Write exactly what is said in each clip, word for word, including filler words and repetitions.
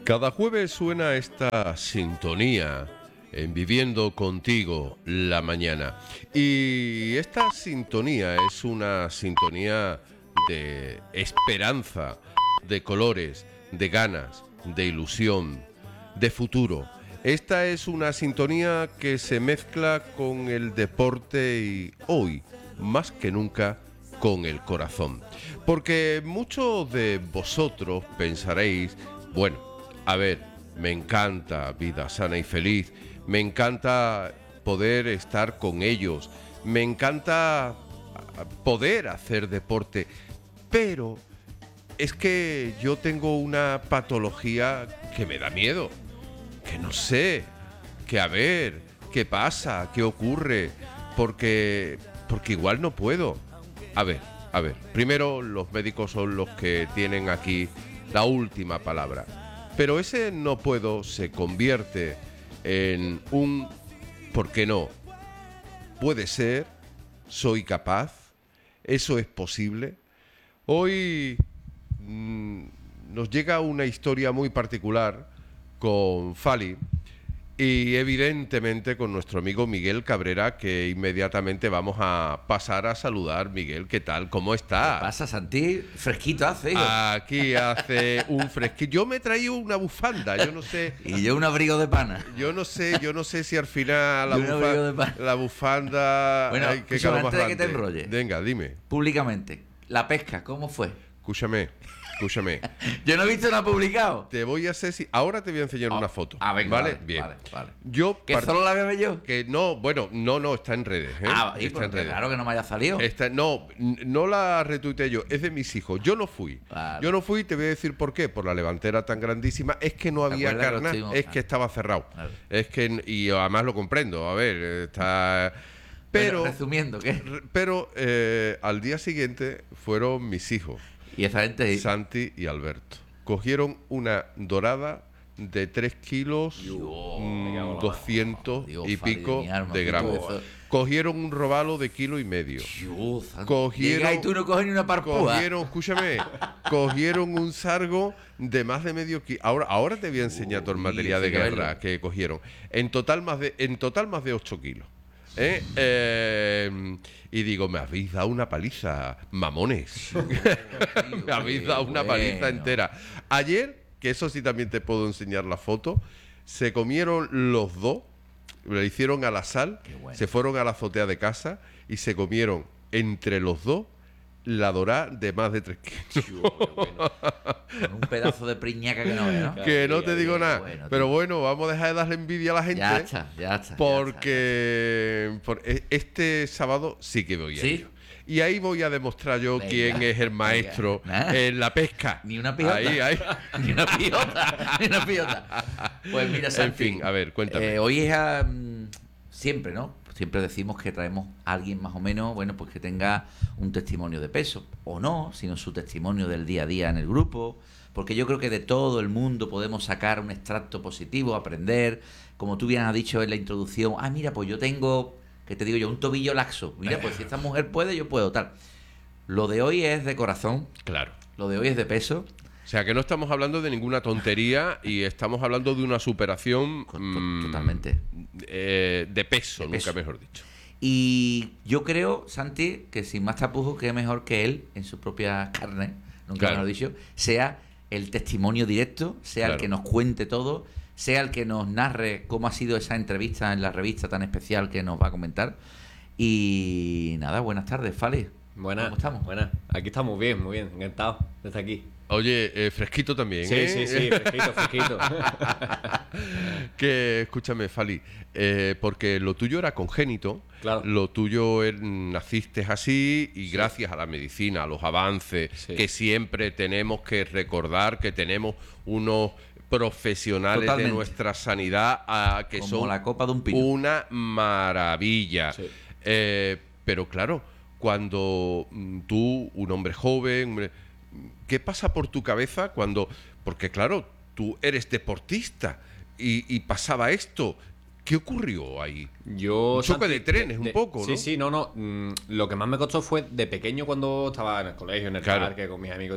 Cada jueves suena esta sintonía en Viviendo Contigo la Mañana. Y esta sintonía es una sintonía de esperanza, de colores, de ganas, de ilusión, de futuro. Esta es una sintonía que se mezcla con el deporte y hoy, más que nunca, con el corazón. Porque muchos de vosotros pensaréis, bueno, a ver, me encanta vida sana y feliz, me encanta poder estar con ellos, me encanta poder hacer deporte, pero es que yo tengo una patología que me da miedo, que no sé, que a ver, qué pasa, qué ocurre, porque, porque igual no puedo. A ver, a ver, primero los médicos son los que tienen aquí la última palabra. Pero ese no puedo se convierte en un ¿por qué no? Puede ser, soy capaz, eso es posible. Hoy mmm, nos llega una historia muy particular con Fali y evidentemente con nuestro amigo Miguel Cabrera, que inmediatamente vamos a pasar a saludar. Miguel, ¿qué tal? ¿Cómo está? ¿Qué pasa, Santi? Fresquito hace, hijo. Aquí hace un fresquito. Yo me he traído una bufanda, yo no sé. Y yo un abrigo de pana. Yo no sé, yo no sé si al final la, un bufa, abrigo de pana. la bufanda. Bueno, ay, qué escúchame, calor más antes de que te grande. enrolles. Venga, dime. Públicamente, la pesca, ¿cómo fue? Escúchame, escúchame. Yo no he visto nada publicado. Te voy a hacer si ahora te voy a enseñar oh, una foto. Ah, venga, ¿vale? Vale, bien. Vale, vale. Yo ¿Que part... solo la veo yo? Que no, bueno, no, no, está en redes, ¿eh? Ah, y está en redes. Claro que no me haya salido. Está, no, no la retuiteé yo, es de mis hijos. Yo no fui. Vale. Yo no fui y te voy a decir por qué. Por la levantera tan grandísima. Es que no había carne, estuvimos... es que estaba cerrado. Vale. Es que, y además lo comprendo. A ver, está... Pero, bueno, resumiendo, ¿qué? Pero eh, al día siguiente fueron mis hijos. Y esa gente... Santi y Alberto. Cogieron una dorada de tres kilos, Dios, mmm, doscientos Dios, y pico de, arma, de gramos. Cogieron un robalo de kilo y medio. Dios, cogieron, llega y tú no coges ni una parpúa. Cogieron, escúchame, cogieron un sargo de más de medio kilo. Ahora, ahora te voy a enseñar uh, todo el material de guerra verlo. que cogieron. En total más de, en total más de ocho kilos. ¿Eh? Eh, y digo, me habéis dado una paliza, mamones. Me habéis dado una paliza bueno. entera. Ayer, que eso sí también te puedo enseñar la foto, se comieron los dos, le hicieron a la sal, bueno. se fueron a la azotea de casa y se comieron entre los dos la dorá de más de tres kilos. Bueno. Con un pedazo de priñaca que no veo, ¿no? Que no te digo nada. Bueno, pero bueno, vamos a dejar de darle envidia a la gente. Ya está, ya está. Porque ya está, ya está. Por este sábado sí que voy a ir. ¿Sí? Y ahí voy a demostrar yo venga, quién es el maestro en la pesca. Ni una pilota. Ahí, ahí. Ni una pilota. Ni una pilota. Pues mira, Santi, en fin, a ver, cuéntame. Eh, hoy es um, siempre, ¿no? Siempre decimos que traemos a alguien más o menos, bueno, pues que tenga un testimonio de peso, o no, sino su testimonio del día a día en el grupo, porque yo creo que de todo el mundo podemos sacar un extracto positivo, aprender, como tú bien has dicho en la introducción, ah, mira, pues yo tengo, que te digo yo, un tobillo laxo, mira, pues si esta mujer puede, yo puedo, tal. Lo de hoy es de corazón, claro. Lo de hoy es de peso. O sea, que no estamos hablando de ninguna tontería y estamos hablando de una superación... Mmm, Totalmente. Eh, de peso, de nunca peso. mejor dicho. Y yo creo, Santi, que sin más tapujos, que es mejor que él, en su propia carne, nunca claro. mejor dicho, sea el testimonio directo, sea claro. el que nos cuente todo, sea el que nos narre cómo ha sido esa entrevista en la revista tan especial que nos va a comentar. Y nada, buenas tardes, Fali. Buenas. ¿Cómo estamos? Buenas. Aquí estamos bien, muy bien, encantado de estar aquí. Oye, eh, fresquito también, sí, ¿eh? Sí, sí, sí, fresquito, fresquito. Que, escúchame, Fali, eh, porque lo tuyo era congénito, claro. Lo tuyo er, naciste así y sí. gracias a la medicina, a los avances, sí. que siempre tenemos que recordar que tenemos unos profesionales Totalmente. de nuestra sanidad a, que Como son la copa de un pino. Una maravilla. Sí. Eh, pero claro, cuando tú, un hombre joven... ¿Qué pasa por tu cabeza cuando...? Porque claro, tú eres deportista y, y pasaba esto. ¿Qué ocurrió ahí? Yo... Un choque de trenes, de, un poco, ¿no? Sí, sí, no, no. Mm, lo que más me costó fue de pequeño cuando estaba en el colegio, en el claro. parque, con mis amigos y tal.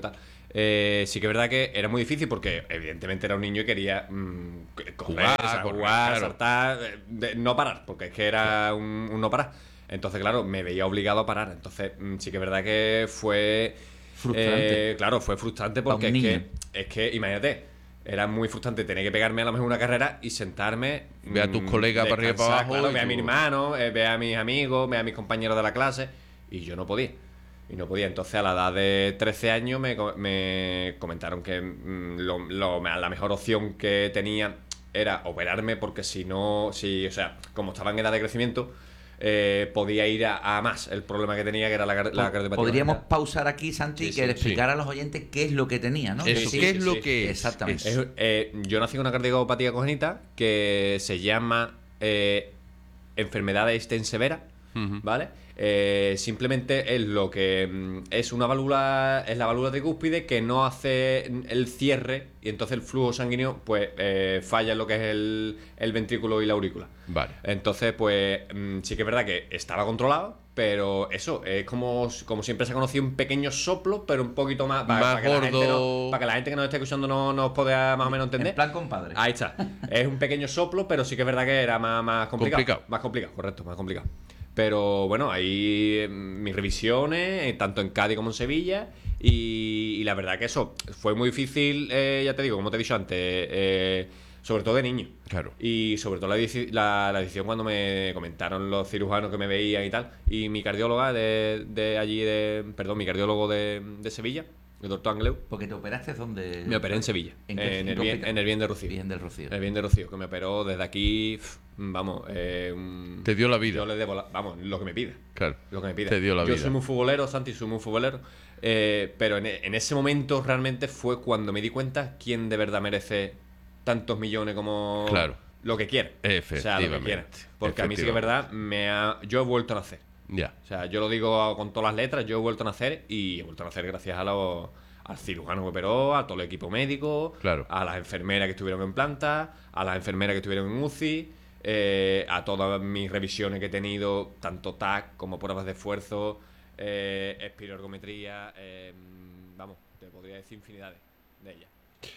Eh, sí que es verdad que era muy difícil porque evidentemente era un niño y quería mm, correr, Jugar, o sea, correr, jugar, claro. saltar, eh, de- no parar, porque es que era un, un no parar. Entonces, claro, me veía obligado a parar. Entonces, mm, sí que es verdad que fue... Frustrante. eh, claro, fue frustrante Pa' porque un es niño. que, es que, imagínate, era muy frustrante tener que pegarme a lo mejor una carrera y sentarme. Ve a tus mm, colegas para arriba y para descansar, abajo Claro, y ve a tú- mi hermano, eh, ve a mis amigos, ve a mis compañeros de la clase. Y yo no podía. Y no podía. Entonces, a la edad de trece años, me, co- me comentaron que mm, lo- lo- la mejor opción que tenía era operarme, porque si no, si, o sea, como estaba en edad de crecimiento, eh, podía ir a, a más. El problema que tenía, que era la, car- la cardiopatía. Podríamos congénita. pausar aquí, Santi, Sí, que sí, le sí. explicar a los oyentes qué es lo que tenía, ¿no? Eso, sí, ¿qué sí, es lo sí. que es? Exactamente. Es- Es, eh, yo nací con una cardiopatía congénita que se llama eh, enfermedad de Einstein severa, Ujú. ¿vale? Eh, simplemente es lo que mm, es una válvula, es la válvula tricúspide que no hace el cierre y entonces el flujo sanguíneo pues eh, falla en lo que es el, el ventrículo y la aurícula. Vale. Entonces, pues mm, sí que es verdad que estaba controlado, pero eso, es como, como siempre se ha conocido un pequeño soplo, pero un poquito más, para, Más para que la gente gordo. no- para que la gente que nos esté escuchando no nos pueda más o menos entender. En plan compadre. Ahí está. Es un pequeño soplo, pero sí que es verdad que era más, más complicado. Complicado. Más complicado, correcto, más complicado. Pero bueno, ahí eh, mis revisiones, eh, tanto en Cádiz como en Sevilla. Y, y la verdad que eso fue muy difícil, eh, ya te digo, como te he dicho antes, eh, sobre todo de niño. Claro. Y sobre todo la, deci- la, la decisión cuando me comentaron los cirujanos que me veían y tal. Y mi cardióloga de, de allí, de perdón, mi cardiólogo de, de Sevilla, el doctor Angleu, Porque te operaste donde. me operé en Sevilla, ¿En en, qué- en el, qué bien, hospital? en el bien de Rocío. Bien del Rocío. El bien de Rocío, que me operó desde aquí, pf, vamos, eh, un- Te dio la vida. Yo le debo, la- vamos, lo que me pida. Claro. Lo que me pida. Te dio la Yo vida. soy muy futbolero, Santi, soy muy futbolero. eh, pero en, en ese momento realmente fue cuando me di cuenta quién de verdad merece tantos millones como Claro. lo que quiera. O sea, lo que Efectivamente, quiera. Porque a mí sí que es verdad, me ha, yo he vuelto a nacer. Ya. O sea, yo lo digo con todas las letras, yo he vuelto a nacer y he vuelto a nacer gracias a los, al cirujano que operó, a todo el equipo médico, Claro. a las enfermeras que estuvieron en planta, a las enfermeras que estuvieron en U C I, eh, a todas mis revisiones que he tenido, tanto T A C como pruebas de esfuerzo, eh, espiroergometría, eh, vamos, te podría decir infinidades de ellas.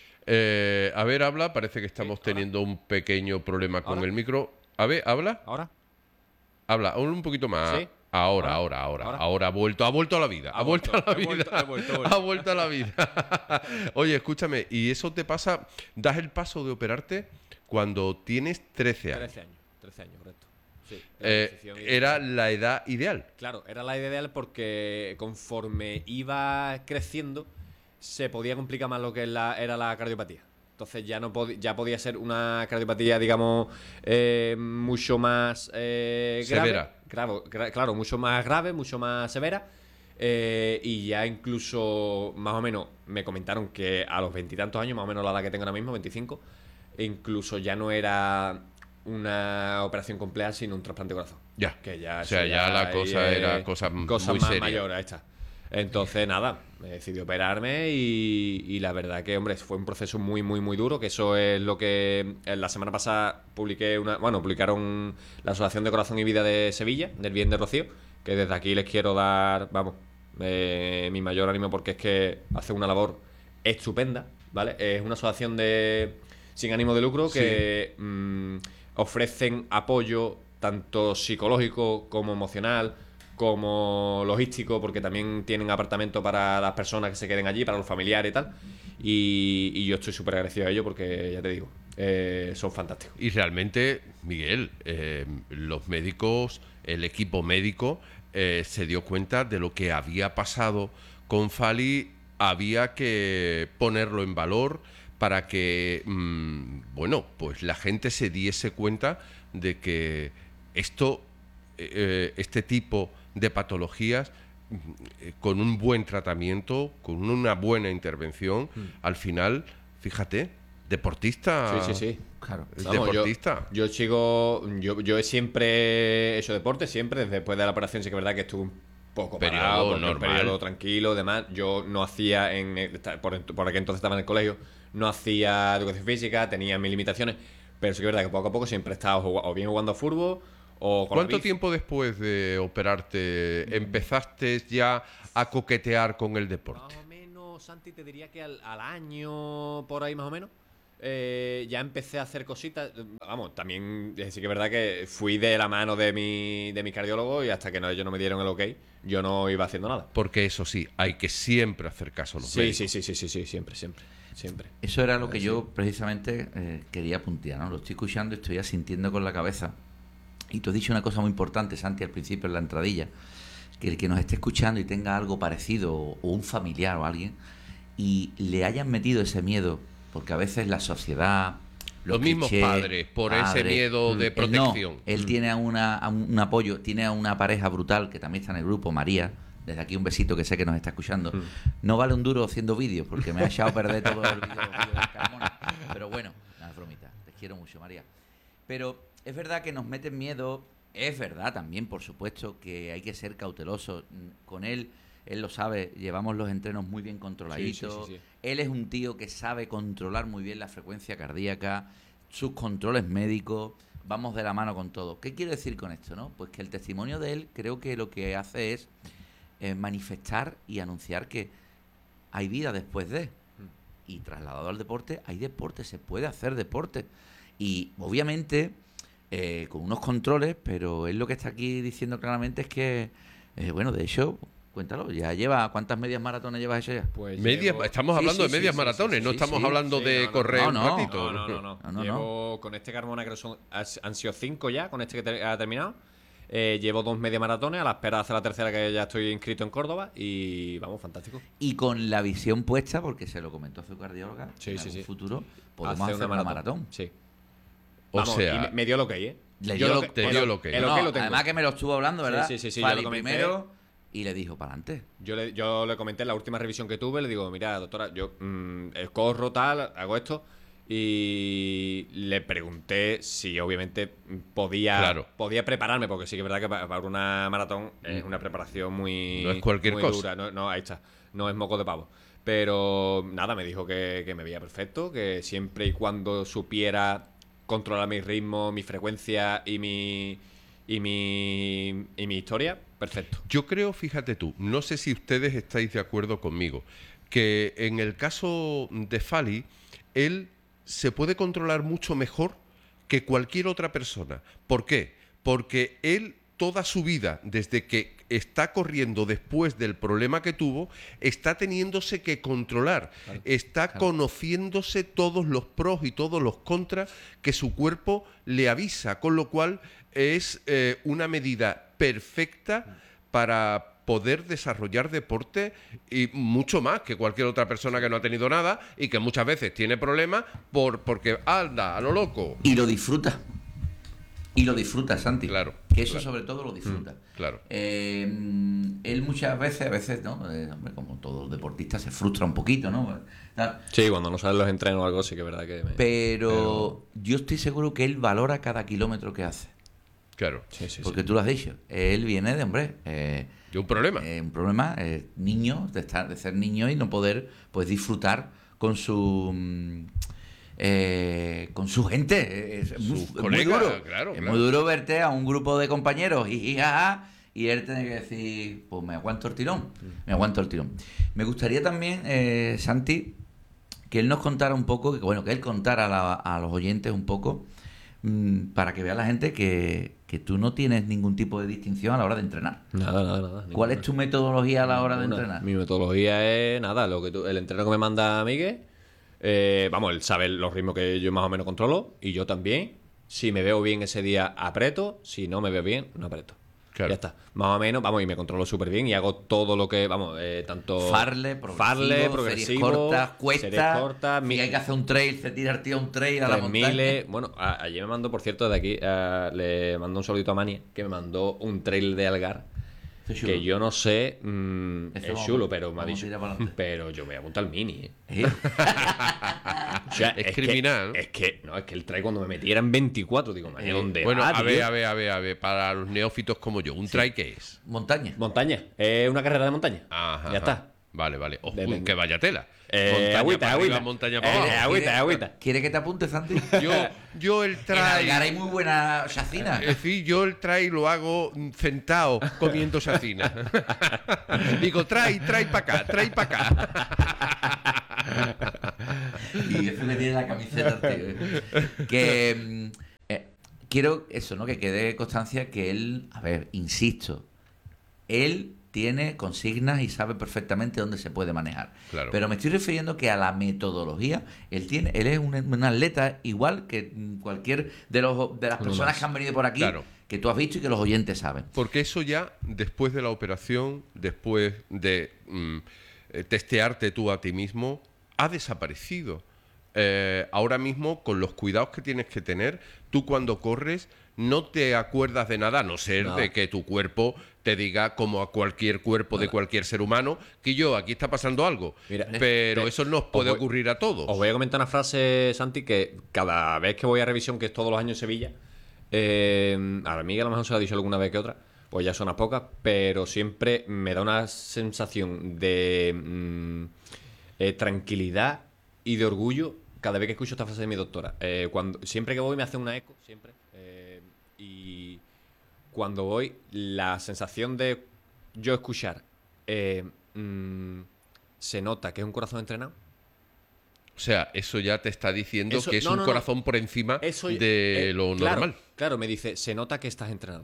Eh, a ver, habla. Parece que estamos Sí, ahora. teniendo un pequeño problema con ¿Ahora? el micro. A ver, habla. ¿Ahora? Habla. Un un poquito más. Sí. Ahora, ¿Ahora? ahora, ahora, ahora. ¿Ahora? ha vuelto. Ha vuelto a la vida. Ha, Ha vuelto, vuelto, a la he vida. vuelto, he vuelto, he vuelto. Ha vuelto a la vida. Oye, escúchame. ¿Y eso te pasa? ¿Das el paso de operarte cuando tienes trece años? trece años, trece años, correcto. Sí, la Eh, decisión y- era la edad ideal. Claro, era la ideal porque conforme iba creciendo se podía complicar más lo que es la, era la cardiopatía. Entonces ya no pod- ya podía ser una cardiopatía, digamos, eh, mucho más eh, grave. Severa. Claro, gra- claro, mucho más grave, mucho más severa. Eh, y ya incluso, más o menos, me comentaron que a los veintitantos años, más o menos la edad que tengo ahora mismo, veinticinco, incluso ya no era una operación compleja, sino un trasplante de corazón. Ya. Que ya, O sea, eso ya la ahí cosa es era cosa m- cosa muy más seria. mayor, ahí está. Entonces, nada, me decidí operarme y, y la verdad que, hombre, fue un proceso muy, muy, muy duro, que eso es lo que eh, la semana pasada publiqué una, bueno, publicaron la Asociación de Corazón y Vida de Sevilla, del Bien de Rocío, que desde aquí les quiero dar, vamos, eh, mi mayor ánimo porque es que hace una labor estupenda, ¿vale? Es una asociación de sin ánimo de lucro que mm, ofrecen apoyo tanto psicológico como emocional, como logístico, porque también tienen apartamento para las personas que se queden allí, para los familiares y tal. Y, y yo estoy súper agradecido a ellos porque, ya te digo, eh, son fantásticos. Y realmente, Miguel, eh, los médicos, el equipo médico, eh, se dio cuenta de lo que había pasado con Fali. Había que ponerlo en valor para que, mmm, bueno, pues la gente se diese cuenta de que esto, eh, este tipo de patologías, eh, con un buen tratamiento, con una buena intervención, al final, fíjate, deportista. Sí, sí, sí. Claro. Es Vamos, yo- deportista. Yo, sigo, yo, yo he siempre hecho deporte, siempre, desde después de la operación, sí que es verdad que estuve un poco Periodo parado, porque un normal. periodo tranquilo, demás. Yo no hacía, en por, por aquel entonces estaba en el colegio, no hacía educación física, tenía mis limitaciones, pero sí que es verdad que poco a poco siempre he estado jug- o bien jugando a fútbol o con la ¿Cuánto bici. tiempo después de operarte empezaste ya a coquetear con el deporte? Más o menos Santi, te diría que al, al año, por ahí más o menos, eh, ya empecé a hacer cositas. Vamos, también sí que es verdad que fui de la mano de mi, de mi cardiólogo y hasta que no, ellos no me dieron el ok, yo no iba haciendo nada. Porque eso sí, hay que siempre hacer caso a los Sí, médicos. sí, sí, sí, sí, sí, siempre, siempre, siempre. Eso era lo que Sí. yo precisamente eh, quería puntear, ¿no? Lo estoy escuchando y estoy asintiendo con la cabeza. Y tú has dicho una cosa muy importante, Santi, al principio en la entradilla, que el que nos esté escuchando y tenga algo parecido, o, o un familiar o alguien, y le hayan metido ese miedo, porque a veces la sociedad, los, Los mismos clichés, padres, por ese padres, miedo de él no, protección. él tiene a una, a un un apoyo, tiene a una pareja brutal que también está en el grupo, María. Desde aquí un besito, que sé que nos está escuchando. Mm. No vale un duro haciendo vídeos, porque me ha echado a perder todo el vídeo, los vídeos de Carmona. Pero bueno, nada, es bromita. Te quiero mucho, María. Pero es verdad que nos meten miedo. Es verdad también, por supuesto, que hay que ser cautelosos. Con él, él lo sabe, llevamos los entrenos muy bien controladitos. Sí, sí, sí, sí. Él es un tío que sabe controlar muy bien la frecuencia cardíaca, sus controles médicos. Vamos de la mano con todo. ¿Qué quiero decir con esto, no? Pues que el testimonio de él creo que lo que hace es eh, manifestar y anunciar que hay vida después de. Y trasladado al deporte, hay deporte, se puede hacer deporte. Y obviamente eh, con unos controles, pero él lo que está aquí diciendo claramente es que, eh, bueno, de hecho, cuéntalo, ya lleva, ¿cuántas medias maratones llevas hecho ya? Pues Medias, llevo- estamos Sí, hablando sí, de medias sí, sí, maratones, sí, no sí, estamos sí. hablando Sí, de no, no, correr no, un no. ratito. No, no, no, no. No, no, Llevo con este Carmona, que son, has- han sido cinco ya, con este que te- ha terminado. Eh, llevo dos media maratones, a la espera de hacer la tercera, que ya estoy inscrito en Córdoba. Y vamos, fantástico. Y con la visión puesta, porque se lo comentó a su cardióloga, Sí, en sí, algún sí. futuro podemos hacer una maratón. Sí. O Vamos, sea, y me, me dio lo que hay, ¿eh? Le Yo dio lo lo- que- te el- dio lo que- el No, ok lo tengo. además que me lo estuvo hablando, ¿verdad? Sí, sí, sí, Fue yo lo Ali comenté. primero y le dijo, para adelante. Yo le, yo le comenté en la última revisión que tuve, le digo, mira, doctora, yo mm, eh, corro tal, hago esto. Y le pregunté si obviamente podía, Claro. podía prepararme, porque sí que es verdad que pa- para una maratón es una preparación muy, No es cualquier muy cosa. dura. No, no, ahí está. No es moco de pavo. Pero nada, me dijo que, que me veía perfecto, que siempre y cuando supiera controlar mi ritmo, mi frecuencia y mi, y mi, y mi historia, perfecto. yo creo, fíjate tú, no sé si ustedes estáis de acuerdo conmigo, que en el caso de Fali, él se puede controlar mucho mejor que cualquier otra persona. ¿Por qué? Porque él toda su vida, desde que está corriendo después del problema que tuvo, está teniéndose que controlar, Claro, está claro. conociéndose todos los pros y todos los contras que su cuerpo le avisa, con lo cual es eh, una medida perfecta para poder desarrollar deporte y mucho más que cualquier otra persona que no ha tenido nada y que muchas veces tiene problemas por porque anda a lo loco. Y lo disfruta. Y lo disfruta, Santi. Claro, Que eso claro. sobre todo lo disfruta. Claro. Eh, él muchas veces, a veces, ¿no? Eh, hombre, como todo deportista, se frustra un poquito, ¿no? Tal. Sí, cuando no sabes los entrenos o algo, sí que es verdad que me... Pero yo estoy seguro que él valora cada kilómetro que hace. Claro. Sí, sí, Porque sí. tú lo has dicho. Él viene de, hombre, eh, Y un problema. eh, un problema, eh, niño, de estar, de ser niño y no poder pues disfrutar con su mm, eh, con su gente. Es, es muy, Sus es muy colegas, duro. claro, es claro. muy duro verte a un grupo de compañeros y, y, jaja, y él tiene que decir, pues me aguanto el tirón, me aguanto el tirón. Me gustaría también, eh, Santi, que él nos contara un poco, que bueno, que él contara a, la- a los oyentes un poco, mm, para que vea la gente que, que tú no tienes ningún tipo de distinción a la hora de entrenar. Nada, nada, nada. ¿Cuál es ninguna. tu metodología a la hora de Ninguna. entrenar? Mi metodología es nada, lo que tú- el entreno que me manda Miguel. Eh, vamos, él sabe los ritmos que yo más o menos controlo y yo también. Si me veo bien ese día, aprieto. Si no me veo bien, no aprieto. Claro. Ya está. Más o menos, vamos, y me controlo súper bien y hago todo lo que, vamos, eh, tanto... Farle, progresivo, farle, series progresivo, cortas, cuestas. series cortas, Si mi- hay que hacer un trail, se tira el tío a un trail a la tres montaña. miles. Bueno, a- ayer me mandó, por cierto, de aquí, eh, le mandó un saludito a Mania, que me mandó un trail de Algar. Eso es chulo. Que yo no sé, mm, Eso es vamos- chulo, pero me ha vamos a dicho. tirar para adelante. Pero yo me voy a montar al mini, ¿eh? ¿Eh? O sea, Es que- criminal, ¿no? es que, no, es que el trail cuando me metí eran veinticuatro, digo, mañana, ¿dónde Bueno, va, a ver, tío? a ver, a ver, a ver, para los neófitos como yo, ¿un try qué es? Montaña. Montaña, es una carrera de montaña. Ajá, ya ajá. está. Vale, vale. Ojo, De- que vaya tela. Eh, montaña agüita, para arriba, agüita. montaña para Eh, abajo. agüita, ¿Quiere- agüita. ¿Quiere que te apunte, Santi? Yo, yo el En try... Algar hay muy buena chacina. Es decir, yo el try lo hago mm, sentado comiendo sacina. Digo, trae, trae para acá, trae para acá. Y eso que tiene la camiseta, tío. ¿eh? Que eh, quiero eso, ¿no? Que quede constancia que él, a ver, insisto, él tiene consignas y sabe perfectamente dónde se puede manejar. Claro. Pero me estoy refiriendo que a la metodología, él tiene, él es un, un atleta igual que cualquier de los de las personas que han venido por aquí, Claro. que tú has visto y que los oyentes saben. Porque eso ya, después de la operación, después de mm, eh, testearte tú a ti mismo, ha desaparecido. Eh, ahora mismo, con los cuidados que tienes que tener, tú cuando corres no te acuerdas de nada, a no ser Nada. de que tu cuerpo te diga, como a cualquier cuerpo de cualquier ser humano, que yo, aquí está pasando algo. Mira, Pero te- eso nos puede os voy- ocurrir a todos. Os voy a comentar una frase, Santi, que cada vez que voy a revisión, que es todos los años en Sevilla, eh, a mí a lo mejor se lo ha dicho alguna vez que otra, pues ya son unas pocas, pero siempre me da una sensación de mm, eh, tranquilidad y de orgullo cada vez que escucho esta frase de mi doctora. Eh, cuando, siempre que voy me hace una eco, siempre. eh, y cuando voy, la sensación de yo escuchar, eh, mm, se nota que es un corazón entrenado. O sea, eso ya te está diciendo Eso- que es no, un no, no. corazón por encima Eso, de eh, lo claro, normal. Claro, me dice, se nota que estás entrenado.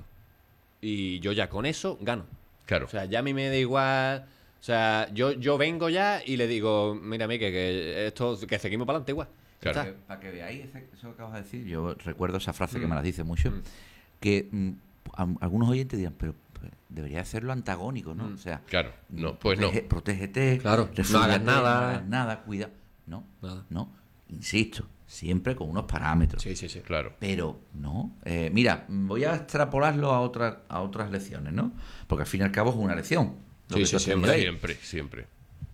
Y yo ya con eso gano. Claro. O sea, ya a mí me da igual. O sea, yo, yo vengo ya y le digo, mira, Mike, que esto, que seguimos para adelante igual. Ya Claro. está. Para que veáis ese- eso que acabas de decir, yo recuerdo esa frase que Mm. me la dice mucho, Mm. que mm, a- algunos oyentes dirán, pero pues, debería hacerlo antagónico, ¿no? Mm. O sea, Claro. No, pues no. protege- protégete, Claro, no refúgiate, hagas nada. no hagas nada, cuida. No, Nada. no, insisto, siempre con unos parámetros. Sí, sí, sí. Claro. Pero no. Eh, mira, voy a extrapolarlo a otras a otras lecciones, ¿no? Porque al fin y al cabo es una lección. lo Sí, que sí, tú has siempre. tenido ahí. Siempre, siempre.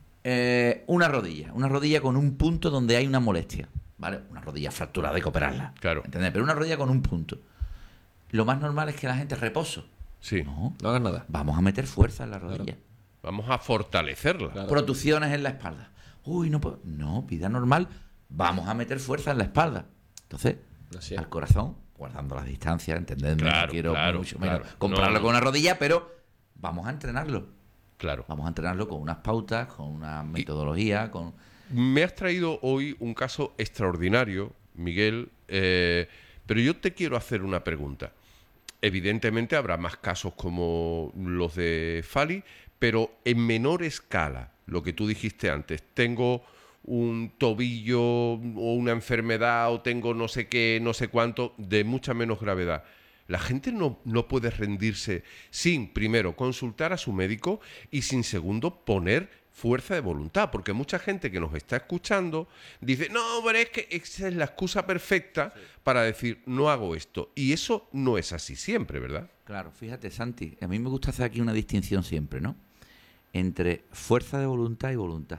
Eh, una rodilla, una rodilla con un punto donde hay una molestia, ¿vale? Una rodilla fracturada, hay que operarla. Claro. ¿Entendés? Pero una rodilla con un punto. Lo más normal es que la gente reposo. Sí. No, No hagas nada. vamos a meter fuerza en la rodilla. Vamos a fortalecerla. Claro. Protusiones en la espalda. Uy, no puedo. No, vida normal. Vamos a meter fuerza en la espalda. Entonces, Así es. al corazón, guardando las distancias, entendedme, Claro, no quiero claro, mucho claro. menos compararlo No, no. con una rodilla, pero vamos a entrenarlo. Claro. Vamos a entrenarlo con unas pautas, con una metodología, con... Me has traído hoy un caso extraordinario, Miguel, eh, pero yo te quiero hacer una pregunta. Evidentemente habrá más casos como los de Fali, pero en menor escala, lo que tú dijiste antes. Tengo un tobillo o una enfermedad o tengo no sé qué, no sé cuánto, de mucha menos gravedad. La gente no, no puede rendirse sin, primero, consultar a su médico y sin, segundo, poner fuerza de voluntad. Porque mucha gente que nos está escuchando dice, no, pero es que esa es la excusa perfecta para decir, no hago esto. Y eso no es así siempre, ¿verdad? Claro, fíjate, Santi, a mí me gusta hacer aquí una distinción siempre, ¿no? Entre fuerza de voluntad y voluntad.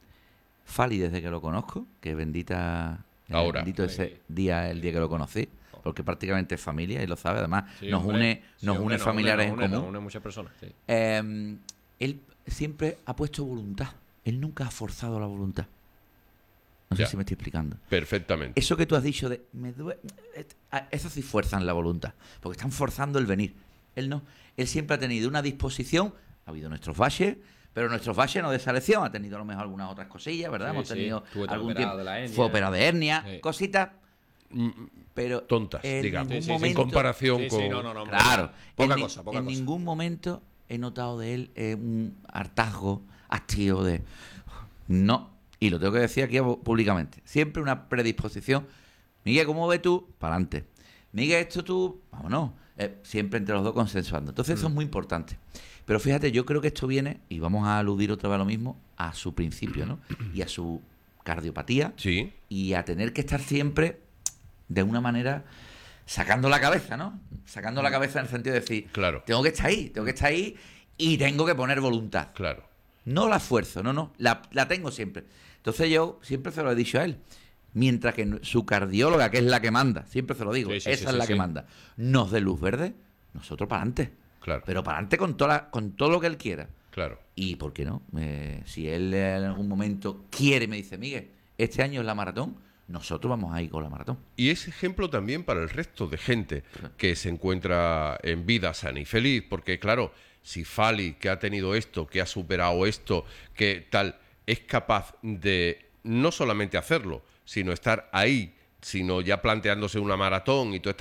Fali, desde que lo conozco, que bendita... eh, Ahora. Bendito ese día, el día que lo conocí, porque prácticamente es familia, y lo sabe, además Sí, nos hombre. une, Sí, nos hombre, une familiares nos une, en nos común. une muchas personas. Sí. Eh, él siempre ha puesto voluntad. Él nunca ha forzado la voluntad. No Ya. sé si me estoy explicando. Perfectamente. Eso que tú has dicho de me duele, eso sí fuerzan la voluntad, porque están forzando el venir. Él no. Él siempre ha tenido una disposición. Ha habido nuestros baches, pero nuestros baches no de esa lección. Ha tenido a lo mejor algunas otras cosillas, ¿verdad? Sí, Hemos sí. tenido Estuve algún operado tiempo. de la hernia. Fue operado de hernia, Sí. cositas, Mm, pero Tontas, en digamos. ningún Sí, sí, sí. En momento, comparación Sí, con... sí, no, no, no. hombre. Claro, Poca en, ni- cosa, poca en cosa. ningún momento he notado de él eh, un hartazgo activo de no, y lo tengo que decir aquí públicamente, siempre una predisposición. Miguel, ¿cómo ves tú? Para adelante. Miguel, esto tú, vámonos. Eh, siempre entre los dos consensuando. Entonces eso es muy importante. Pero fíjate, yo creo que esto viene, y vamos a aludir otra vez a lo mismo, a su principio, ¿no? Y a su cardiopatía, Sí, y a tener que estar siempre de una manera sacando la cabeza, ¿no? Sacando la cabeza en el sentido de decir, claro, tengo que estar ahí, tengo que estar ahí y tengo que poner voluntad. claro. No la esfuerzo, no, no, la, la tengo siempre. Entonces yo siempre se lo he dicho a él, mientras que su cardióloga, que es la que manda, siempre se lo digo, Sí, sí, esa sí, es sí, la que sí. manda, nos dé luz verde, nosotros para adelante. Claro, Pero para adelante con, toda la- con todo lo que él quiera. claro. Y por qué no, Eh, si él en algún momento quiere, me dice, Miguel, este año es la maratón, nosotros vamos a ir con la maratón. Y es ejemplo también para el resto de gente que se encuentra en vida sana y feliz, porque claro, si Fali, que ha tenido esto, que ha superado esto, que tal, es capaz de no solamente hacerlo, sino estar ahí, sino ya planteándose una maratón y toda esta